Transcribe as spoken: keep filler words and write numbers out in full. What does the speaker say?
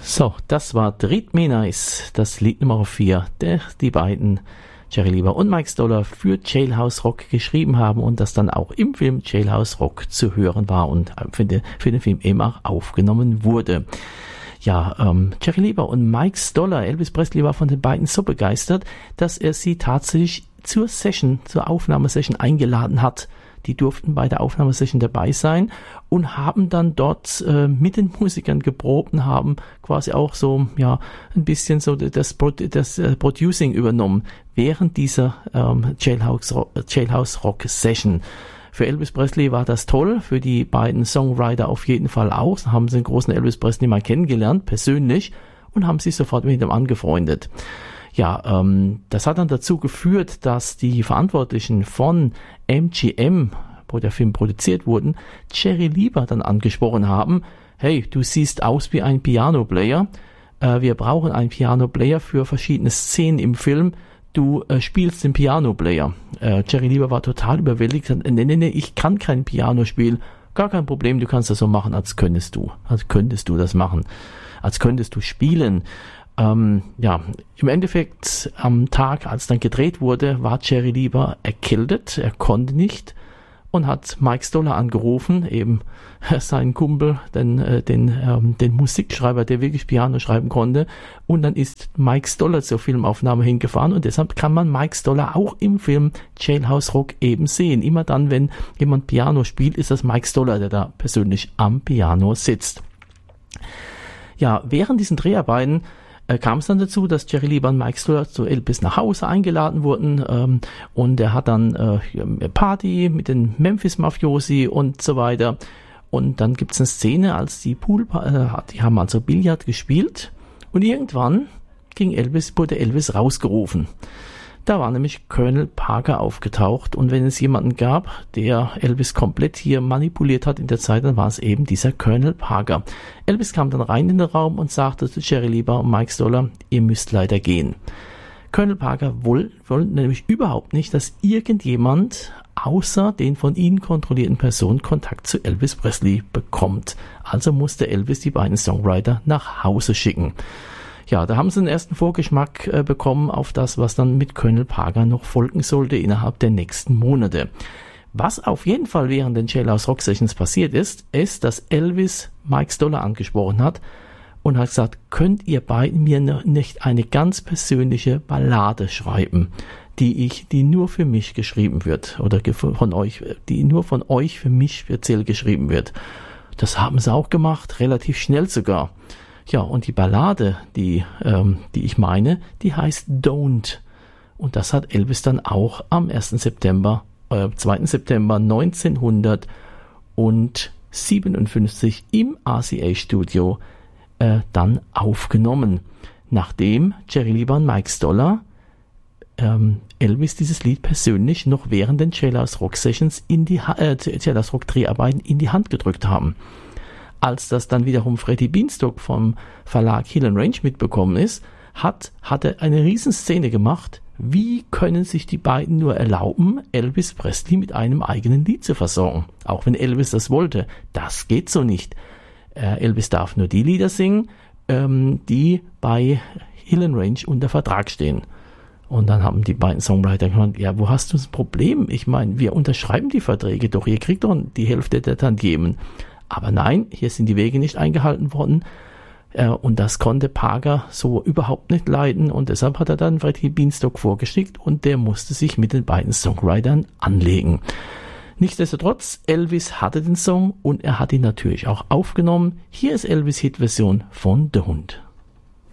So, das war Treat Me Nice, das Lied Nummer vier, der die beiden Jerry Lieber und Mike Stoller für Jailhouse Rock geschrieben haben und das dann auch im Film Jailhouse Rock zu hören war und für den, für den Film eben auch aufgenommen wurde. Ja, ähm, Jerry Lieber und Mike Stoller, Elvis Presley war von den beiden so begeistert, dass er sie tatsächlich zur Session, zur Aufnahmesession eingeladen hat. Die durften bei der Aufnahmesession dabei sein und haben dann dort äh, mit den Musikern geprobt und haben quasi auch so, ja, ein bisschen so das, das äh, Producing übernommen während dieser ähm, Jailhouse, Jailhouse Rock Session. Für Elvis Presley war das toll, für die beiden Songwriter auf jeden Fall auch. Da haben sie den großen Elvis Presley mal kennengelernt, persönlich, und haben sich sofort mit ihm angefreundet. Ja, ähm, das hat dann dazu geführt, dass die Verantwortlichen von M G M, wo der Film produziert wurde, Jerry Lieber dann angesprochen haben: Hey, du siehst aus wie ein Piano-Player. Äh, wir brauchen einen Piano-Player für verschiedene Szenen im Film. Du äh, spielst den Piano-Player. Äh, Jerry Lieber war total überwältigt. Nee, nee, nee, ich kann kein Piano spielen. Gar kein Problem, du kannst das so machen, als könntest du. Als könntest du das machen. Als könntest du spielen. Ähm, ja, im Endeffekt am Tag, als dann gedreht wurde, war Jerry Lieber erkältet, er konnte nicht und hat Mike Stoller angerufen, eben seinen Kumpel, den, äh, den, ähm, den Musikschreiber, der wirklich Piano schreiben konnte, und dann ist Mike Stoller zur Filmaufnahme hingefahren und deshalb kann man Mike Stoller auch im Film Jailhouse Rock eben sehen. Immer dann, wenn jemand Piano spielt, ist das Mike Stoller, der da persönlich am Piano sitzt. Ja, während diesen Dreharbeiten kam es dann dazu, dass Jerry Lieber und Mike Stoller zu Elvis nach Hause eingeladen wurden, ähm, und er hat dann äh, eine Party mit den Memphis-Mafiosi und so weiter. Und dann gibt es eine Szene, als die Pool, äh, die haben also Billard gespielt und irgendwann ging Elvis, wurde Elvis rausgerufen. Da war nämlich Colonel Parker aufgetaucht und wenn es jemanden gab, der Elvis komplett hier manipuliert hat in der Zeit, dann war es eben dieser Colonel Parker. Elvis kam dann rein in den Raum und sagte zu Jerry Lieber und Mike Stoller: Ihr müsst leider gehen. Colonel Parker wollte woll nämlich überhaupt nicht, dass irgendjemand außer den von ihnen kontrollierten Personen Kontakt zu Elvis Presley bekommt. Also musste Elvis die beiden Songwriter nach Hause schicken. Ja, da haben sie einen ersten Vorgeschmack äh, bekommen auf das, was dann mit Colonel Parker noch folgen sollte innerhalb der nächsten Monate. Was auf jeden Fall während den Jailhouse Rock Sessions passiert ist, ist, dass Elvis Mike Stoller angesprochen hat und hat gesagt: Könnt ihr beiden mir nicht eine ganz persönliche Ballade schreiben, die ich, die nur für mich geschrieben wird oder von euch, die nur von euch für mich speziell geschrieben wird. Das haben sie auch gemacht, relativ schnell sogar. Ja, und die Ballade, die, ähm, die ich meine, die heißt Don't. Und das hat Elvis dann auch am ersten September, äh, zweiten September neunzehnhundertsiebenundfünfzig im R C A-Studio äh, dann aufgenommen. Nachdem Jerry Lieber und Mike Stoller ähm, Elvis dieses Lied persönlich noch während den Jailhouse Rock Sessions in die äh, Jailhouse Rock Dreharbeiten in die Hand gedrückt haben. Als das dann wiederum Freddie Beanstalk vom Verlag Hill and Range mitbekommen ist, hat, hat er eine Riesenszene gemacht. Wie können sich die beiden nur erlauben, Elvis Presley mit einem eigenen Lied zu versorgen? Auch wenn Elvis das wollte. Das geht so nicht. Äh, Elvis darf nur die Lieder singen, ähm, die bei Hill and Range unter Vertrag stehen. Und dann haben die beiden Songwriter gesagt: Ja, wo hast du das Problem? Ich meine, wir unterschreiben die Verträge doch. Ihr kriegt doch die Hälfte der Tantiemen. Aber nein, hier sind die Wege nicht eingehalten worden, äh, und das konnte Parker so überhaupt nicht leiden und deshalb hat er dann Freddie Beanstalk vorgeschickt und der musste sich mit den beiden Songwritern anlegen. Nichtsdestotrotz, Elvis hatte den Song und er hat ihn natürlich auch aufgenommen. Hier ist Elvis' Hitversion von Der Hund.